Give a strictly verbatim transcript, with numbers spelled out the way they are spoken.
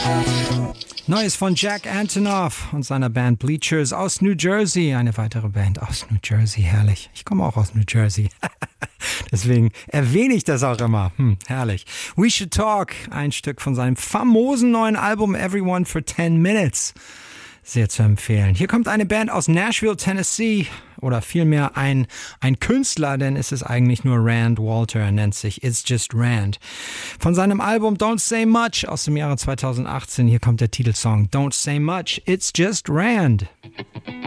Neues von Jack Antonoff und seiner Band Bleachers aus New Jersey. Eine weitere Band aus New Jersey, herrlich. Ich komme auch aus New Jersey. Deswegen erwähne ich das auch immer. Hm, herrlich. We Should Talk, ein Stück von seinem famosen neuen Album Everyone for ten minutes. Sehr zu empfehlen. Hier kommt eine Band aus Nashville, Tennessee, oder vielmehr ein, ein Künstler, denn es ist eigentlich nur Rand Walter, er nennt sich It's Just Rand. Von seinem Album Don't Say Much aus dem Jahre zweitausendachtzehn, hier kommt der Titelsong Don't Say Much, It's Just Rand.